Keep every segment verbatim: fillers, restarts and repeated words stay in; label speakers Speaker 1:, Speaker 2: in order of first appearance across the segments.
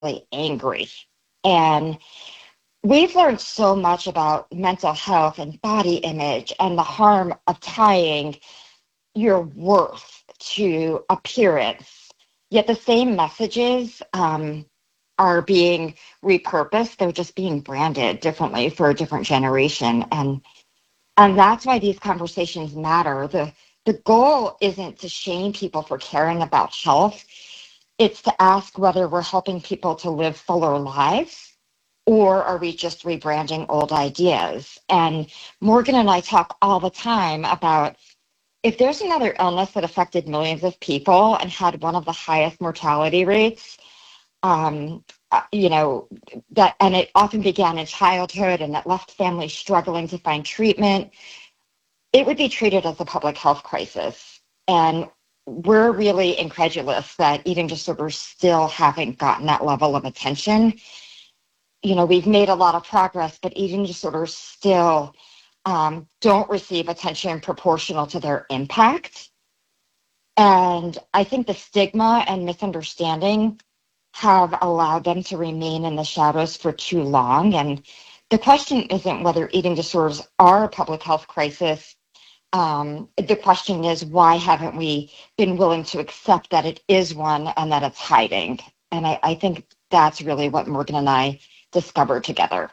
Speaker 1: really angry. And we've learned so much about mental health and body image and the harm of tying your worth to appearance. Yet the same messages um, are being repurposed. They're just being branded differently for a different generation. And and that's why these conversations matter. The the goal isn't to shame people for caring about health. It's to ask whether we're helping people to live fuller lives or are we just rebranding old ideas? And Morgan and I talk all the time about if there's another illness that affected millions of people and had one of the highest mortality rates, um, uh, you know, that, and it often began in childhood and it left families struggling to find treatment, it would be treated as a public health crisis. And we're really incredulous that eating disorders still haven't gotten that level of attention. You know, we've made a lot of progress, but eating disorders still um, don't receive attention proportional to their impact. And I think the stigma and misunderstanding have allowed them to remain in the shadows for too long. And the question isn't whether eating disorders are a public health crisis. Um, the question is, why haven't we been willing to accept that it is one and that it's hiding? And I, I think that's really what Morgan and I discovered together.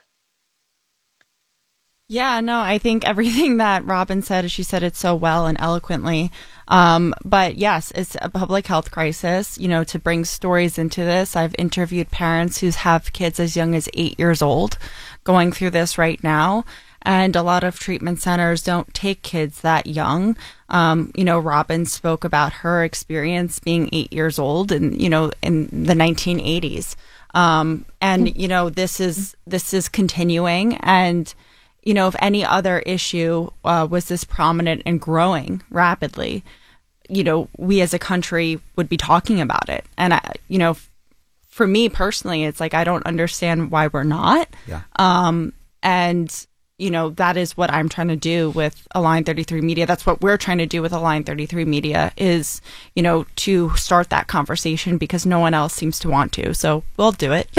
Speaker 2: Yeah, no, I think everything that Robin said, she said it so well and eloquently. Um, but yes, it's a public health crisis. You know, to bring stories into this, I've interviewed parents who have kids as young as eight years old going through this right now. And a lot of treatment centers don't take kids that young. Um, you know, Robin spoke about her experience being eight years old and, you know, in the nineteen eighties. Um, and, you know, this is, this is continuing. And, you know, if any other issue uh, was this prominent and growing rapidly, you know, we as a country would be talking about it. And, I, you know, f- for me personally, it's like, I don't understand why we're not.
Speaker 3: Yeah.
Speaker 2: Um, and, you know, that is what I'm trying to do with Align thirty-three Media. That's what we're trying to do with Align thirty-three Media is, you know, to start that conversation because no one else seems to want to. So we'll do it.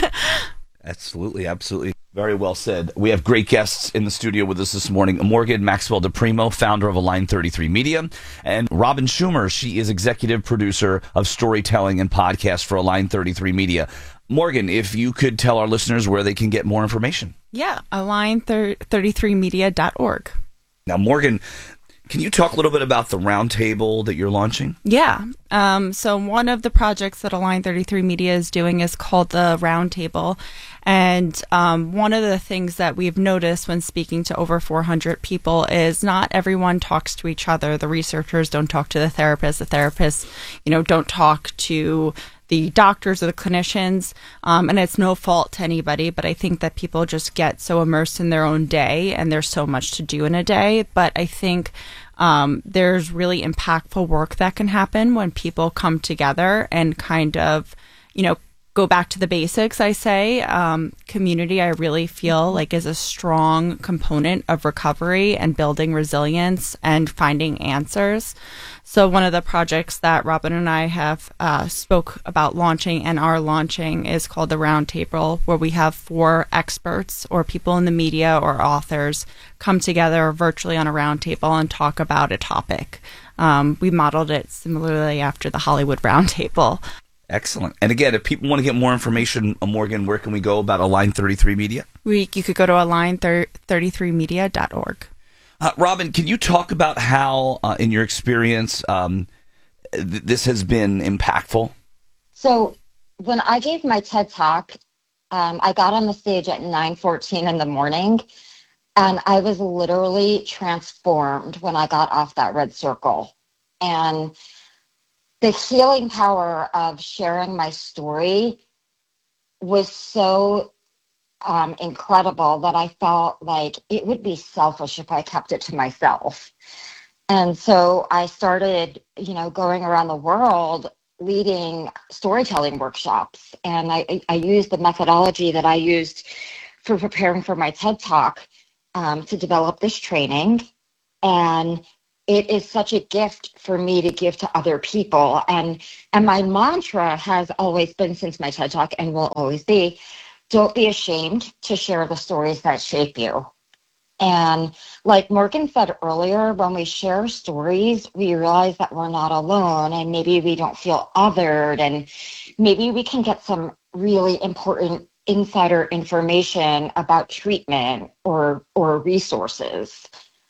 Speaker 3: Absolutely. Absolutely. Very well said. We have great guests in the studio with us this morning. Morgan Maxwell DePrimo, founder of Align thirty-three Media, and Robin Schumer. She is executive producer of storytelling and podcast for Align thirty-three Media. Morgan, if you could tell our listeners where they can get more information.
Speaker 2: Yeah, align thirty-three media dot org.
Speaker 3: Now, Morgan, can you talk a little bit about the roundtable that you're launching?
Speaker 2: Yeah. Um, so one of the projects that Align thirty-three Media is doing is called the Roundtable. And um, one of the things that we've noticed when speaking to over four hundred people is not everyone talks to each other. The researchers don't talk to the therapists. The therapists, you know, don't talk to the doctors or the clinicians. Um, and it's no fault to anybody, but I think that people just get so immersed in their own day and there's so much to do in a day. But I think um, there's really impactful work that can happen when people come together and kind of, you know, go back to the basics, I say. Um, community, I really feel like is a strong component of recovery and building resilience and finding answers. So one of the projects that Robin and I have uh, spoke about launching and are launching is called the Roundtable, where we have four experts or people in the media or authors come together virtually on a roundtable and talk about a topic. Um, we modeled it similarly after the Hollywood Roundtable.
Speaker 3: Excellent. And again, if people want to get more information, uh, Morgan, where can we go about Align thirty-three Media?
Speaker 2: We, you could go to align thirty-three media dot org.
Speaker 3: Uh, Robin, can you talk about how, uh, in your experience, um, th- this has been impactful?
Speaker 1: So when I gave my TED Talk, um, I got on the stage at nine fourteen in the morning, and I was literally transformed when I got off that red circle. And the healing power of sharing my story was so um, incredible that I felt like it would be selfish if I kept it to myself. And so I started, you know, going around the world leading storytelling workshops. And I, I used the methodology that I used for preparing for my TED Talk um, to develop this training. And it is such a gift for me to give to other people. And and my mantra has always been, since my TED Talk, and will always be, don't be ashamed to share the stories that shape you. And like Morgan said earlier, when we share stories, we realize that we're not alone, and maybe we don't feel othered, and maybe we can get some really important insider information about treatment or or resources.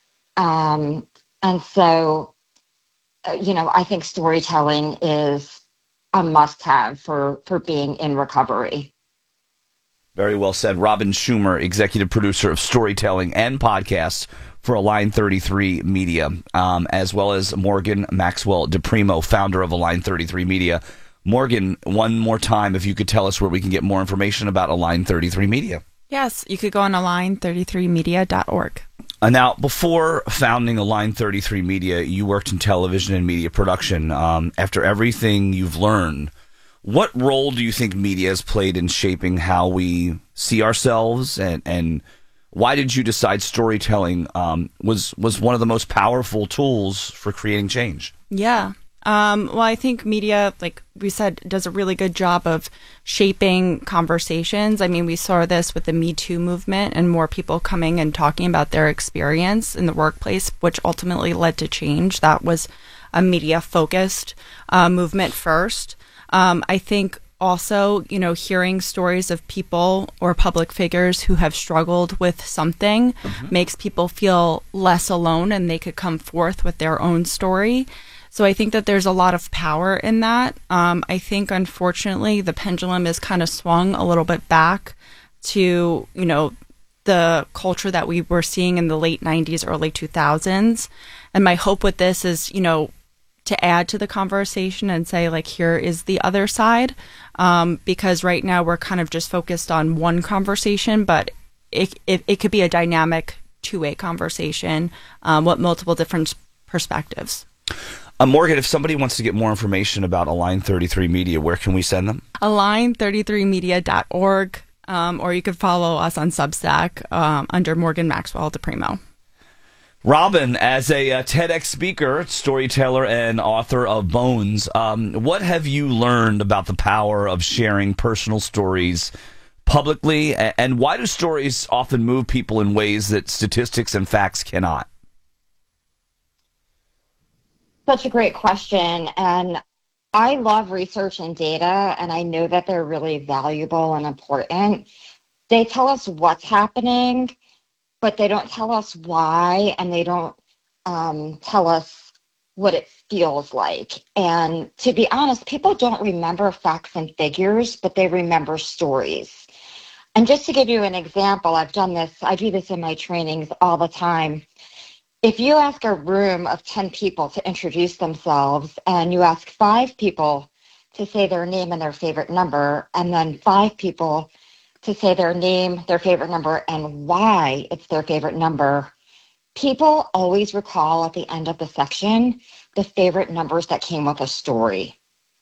Speaker 1: Um, and so, uh, you know, I think storytelling is a must-have for for being in recovery.
Speaker 3: Very well said. Robin Schumer, executive producer of storytelling and podcasts for Align thirty-three Media, um, as well as Morgan Maxwell DePrimo, founder of Align thirty-three Media. Morgan, one more time, if you could tell us where we can get more information about Align thirty-three Media.
Speaker 2: Yes, you could go on align thirty-three media dot org.
Speaker 3: Uh, now, before founding Align thirty-three Media, you worked in television and media production. Um, after everything you've learned, what role do you think media has played in shaping how we see ourselves, and, and why did you decide storytelling um, was, was one of the most powerful tools for creating change?
Speaker 2: Yeah. Um, well, I think media, like we said, does a really good job of shaping conversations. I mean, we saw this with the Me Too movement and more people coming and talking about their experience in the workplace, which ultimately led to change. That was a media-focused uh, movement first. Um, I think also, you know, hearing stories of people or public figures who have struggled with something mm-hmm. makes people feel less alone, and they could come forth with their own story. So I think that there's a lot of power in that. Um, I think, unfortunately, the pendulum is kind of swung a little bit back to, you know, the culture that we were seeing in the late nineties, early two thousands. And my hope with this is, you know, to add to the conversation and say, like, here is the other side. Um, because right now we're kind of just focused on one conversation, but it, it, it could be a dynamic two-way conversation um, with multiple different perspectives.
Speaker 3: Uh, Morgan, if somebody wants to get more information about Align thirty-three Media, where can we send them?
Speaker 2: align thirty-three media dot org, um, or you could follow us on Substack um, under Morgan Maxwell DePrimo.
Speaker 3: Robin, as a uh, TEDx speaker, storyteller, and author of Bones, um, what have you learned about the power of sharing personal stories publicly, and why do stories often move people in ways that statistics and facts cannot?
Speaker 1: Such a great question. And I love research and data, and I know that they're really valuable and important. They tell us what's happening, but they don't tell us why, and they don't um, tell us what it feels like. And to be honest, people don't remember facts and figures, but they remember stories. And just to give you an example, I've done this, I do this in my trainings all the time. If you ask a room of ten people to introduce themselves, and you ask five people to say their name and their favorite number, and then five people to say their name, their favorite number, and why it's their favorite number, people always recall at the end of the section the favorite numbers that came with a story.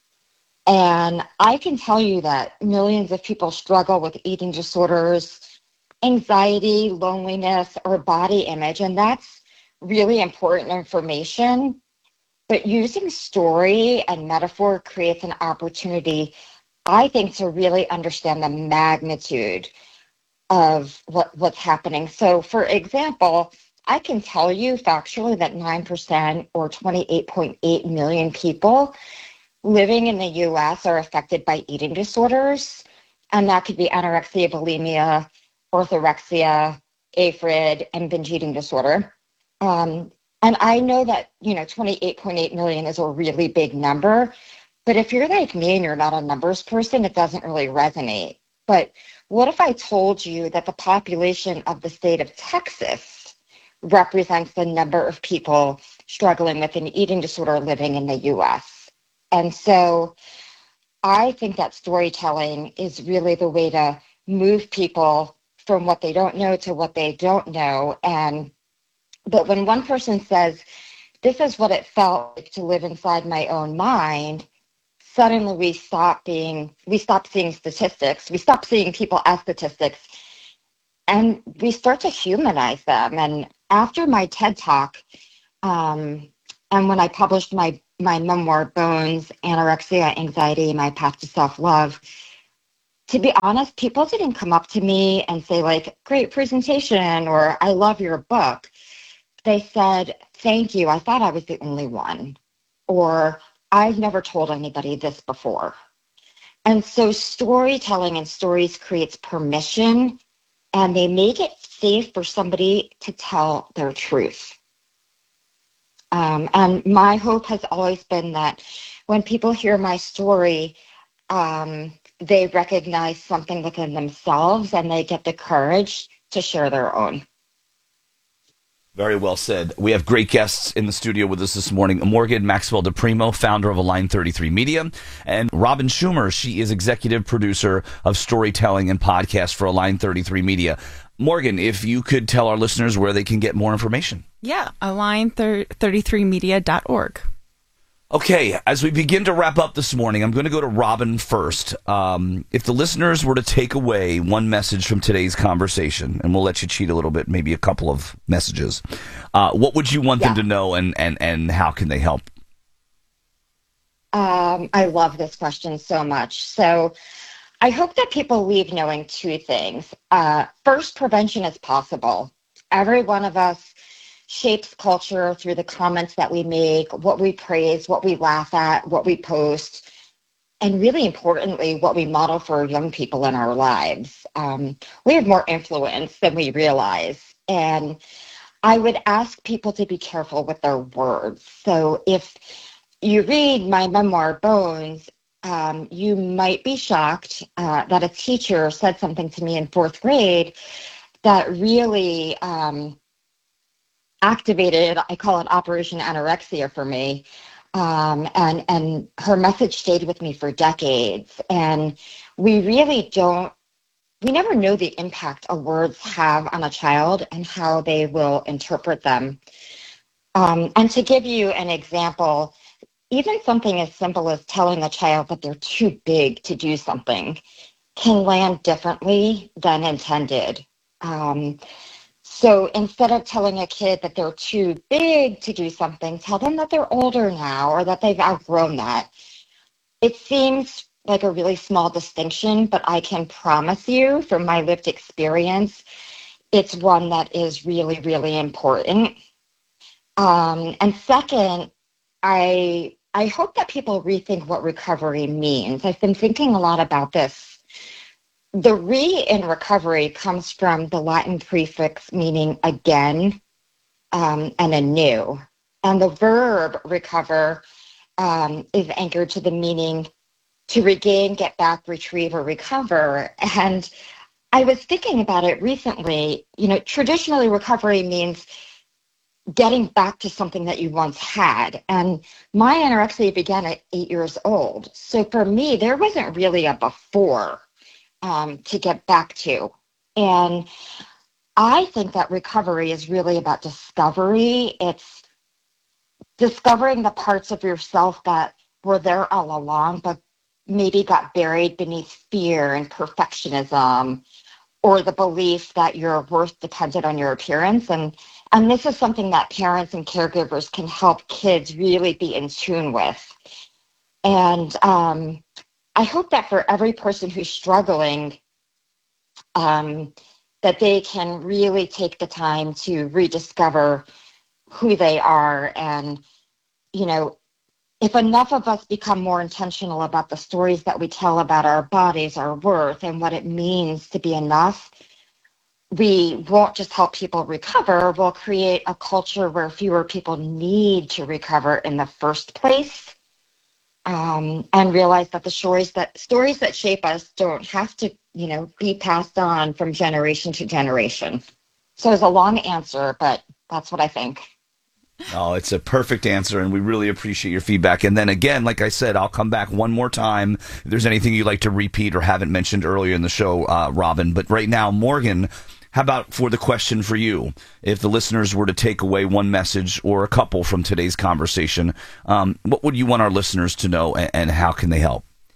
Speaker 1: And I can tell you that millions of people struggle with eating disorders, anxiety, loneliness, or body image, and that's really important information. But using story and metaphor creates an opportunity, I think, to really understand the magnitude of what, what's happening. So, for example, I can tell you factually that nine percent or twenty-eight point eight million people living in the U S are affected by eating disorders. And that could be anorexia, bulimia, orthorexia, AFib, and binge eating disorder. Um, and I know that, you know, twenty-eight point eight million is a really big number. But if you're like me and you're not a numbers person, it doesn't really resonate. But what if I told you that the population of the state of Texas represents the number of people struggling with an eating disorder living in the U S? And so I think that storytelling is really the way to move people from what they don't know to what they don't know. And but when one person says, this is what it felt like to live inside my own mind, suddenly we stop being, we stop seeing statistics, we stop seeing people as statistics, and we start to humanize them. And after my TED Talk, Um, and when I published my, my memoir, Bones, Anorexia, Anxiety, My Path to Self-Love, to be honest, people didn't come up to me and say, like, great presentation, or I love your book. They said, thank you. I thought I was the only one. Or I've never told anybody this before. And so storytelling and stories creates permission, and they make it safe for somebody to tell their truth. Um, and my hope has always been that when people hear my story, um, they recognize something within themselves and they get the courage to share their own.
Speaker 3: Very well said. We have great guests in the studio with us this morning. Morgan Maxwell DePrimo, founder of Align thirty-three Media, and Robin Schumer. She is executive producer of storytelling and podcast for Align thirty-three Media. Morgan, if you could tell our listeners where they can get more information.
Speaker 2: Yeah, align thirty-three media dot org.
Speaker 3: Okay, as we begin to wrap up this morning, I'm going to go to Robin first. Um, if the listeners were to take away one message from today's conversation, and we'll let you cheat a little bit, maybe a couple of messages, uh, what would you want yeah. them to know, and, and, and how can they help?
Speaker 1: Um, I love this question so much. So I hope that people leave knowing two things. Uh, first, prevention is possible. Every one of us shapes culture through the comments that we make, what we praise, what we laugh at, what we post, and really importantly, what we model for young people in our lives. Um, we have more influence than we realize. And I would ask people to be careful with their words. So if you read my memoir, Bones, um, you might be shocked uh, that a teacher said something to me in fourth grade that really um, activated, I call it Operation Anorexia for me. Um, and, and her message stayed with me for decades. And we really don't, we never know the impact our words have on a child and how they will interpret them. Um, and to give you an example, even something as simple as telling a child that they're too big to do something can land differently than intended. Um, So instead of telling a kid that they're too big to do something, tell them that they're older now or that they've outgrown that. It seems like a really small distinction, but I can promise you from my lived experience, it's one that is really, really important. Um, and second, I I hope that people rethink what recovery means. I've been thinking a lot about this. The re in recovery comes from the Latin prefix meaning again um, and anew. And the verb recover um, is anchored to the meaning to regain, get back, retrieve, or recover. And I was thinking about it recently. You know, traditionally recovery means getting back to something that you once had. And my anorexia began at eight years old. So for me, there wasn't really a before Um, to get back to. And I think that recovery is really about discovery. It's discovering the parts of yourself that were there all along, but maybe got buried beneath fear and perfectionism, or the belief that your worth depended on your appearance. And, and this is something that parents and caregivers can help kids really be in tune with. And um, I hope that for every person who's struggling, um, that they can really take the time to rediscover who they are. And, you know, if enough of us become more intentional about the stories that we tell about our bodies, our worth, and what it means to be enough, we won't just help people recover, we'll create a culture where fewer people need to recover in the first place. Um, and realize that the stories that stories that shape us don't have to, you know, be passed on from generation to generation. So it's a long answer, but that's what I think.
Speaker 3: Oh, it's a perfect answer, and we really appreciate your feedback. And then again, like I said, I'll come back one more time if there's anything you'd like to repeat or haven't mentioned earlier in the show, uh, Robin. But right now, Morgan, how about for the question for you? If the listeners were to take away one message or a couple from today's conversation, um, what would you want our listeners to know, and, and how can they help?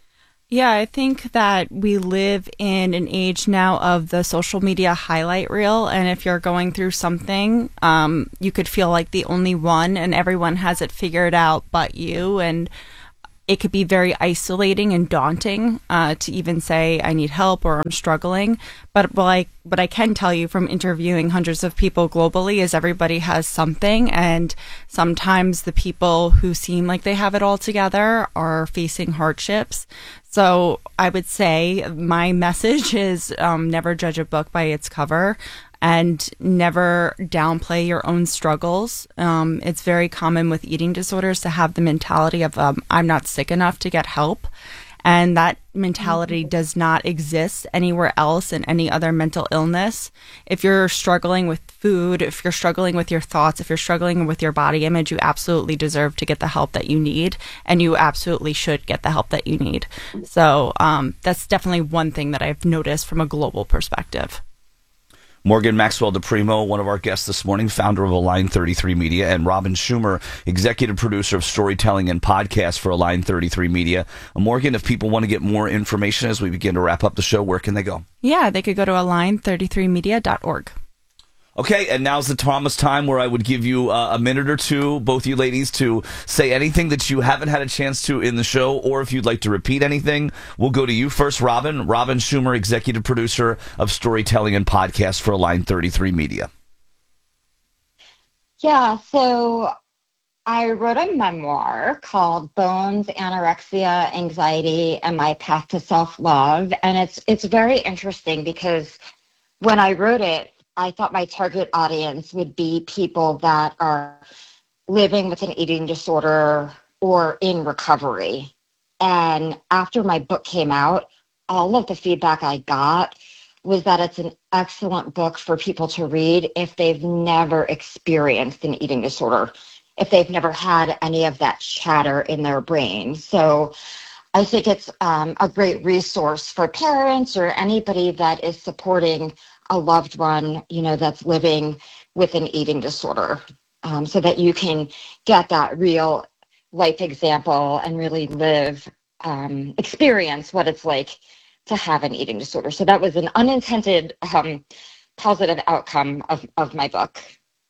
Speaker 2: Yeah, I think that we live in an age now of the social media highlight reel. And if you're going through something, um, you could feel like the only one and everyone has it figured out but you. And it could be very isolating and daunting uh, to even say I need help or I'm struggling. But what I, what I can tell you from interviewing hundreds of people globally is everybody has something. And sometimes the people who seem like they have it all together are facing hardships. So I would say my message is um, never judge a book by its cover. And never downplay your own struggles. Um, it's very common with eating disorders to have the mentality of, um, I'm not sick enough to get help. And that mentality mm-hmm. does not exist anywhere else in any other mental illness. If you're struggling with food, if you're struggling with your thoughts, if you're struggling with your body image, you absolutely deserve to get the help that you need. And you absolutely should get the help that you need. So um, that's definitely one thing that I've noticed from a global perspective.
Speaker 3: Morgan Maxwell DePrimo, one of our guests this morning, founder of Align thirty-three Media, and Robin Schumer, executive producer of storytelling and podcast for Align thirty-three Media. Uh, Morgan, if people want to get more information as we begin to wrap up the show, where can they go?
Speaker 2: Yeah, they could go to align thirty-three media dot org.
Speaker 3: Okay, and now's the Thomas time where I would give you uh, a minute or two, both you ladies, to say anything that you haven't had a chance to in the show, or if you'd like to repeat anything. We'll go to you first, Robin. Robin Schumer, executive producer of storytelling and podcast for Align thirty-three Media.
Speaker 1: Yeah, so I wrote a memoir called Bones, Anorexia, Anxiety, and My Path to Self-Love, and it's it's very interesting because when I wrote it, I thought my target audience would be people that are living with an eating disorder or in recovery. And after my book came out, all of the feedback I got was that it's an excellent book for people to read if they've never experienced an eating disorder, if they've never had any of that chatter in their brain. So I think it's um, a great resource for parents or anybody that is supporting a loved one, you know, that's living with an eating disorder, um, so that you can get that real life example and really live, um, experience what it's like to have an eating disorder. So that was an unintended um, positive outcome of, of my book.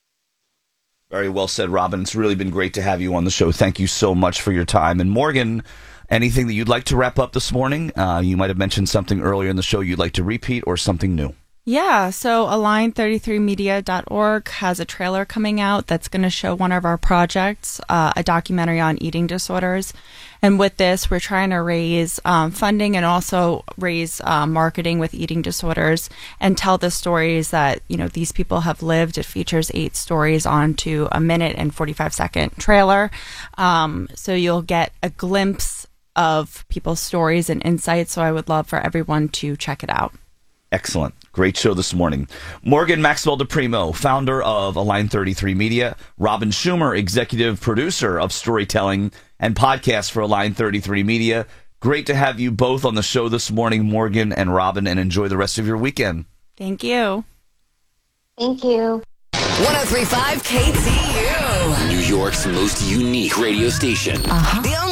Speaker 3: Very well said, Robin. It's really been great to have you on the show. Thank you so much for your time. And Morgan, anything that you'd like to wrap up this morning? Uh, you might have mentioned something earlier in the show you'd like to repeat, or something new.
Speaker 2: Yeah, so align thirty-three media dot org has a trailer coming out that's going to show one of our projects, uh, a documentary on eating disorders. And with this, we're trying to raise um, funding and also raise uh, marketing with eating disorders and tell the stories that, you know, these people have lived. It features eight stories onto a minute and forty-five second trailer. Um, so you'll get a glimpse of people's stories and insights. So I would love for everyone to check it out.
Speaker 3: Excellent. Great show this morning. Morgan Maxwell DePrimo, founder of Align thirty-three Media. Robin Schumer, executive producer of storytelling and podcast for Align thirty-three Media. Great to have you both on the show this morning, Morgan and Robin, and enjoy the rest of your weekend.
Speaker 2: Thank you.
Speaker 1: Thank you.
Speaker 4: one oh three point five K T U. New York's most unique radio station. Uh-huh. The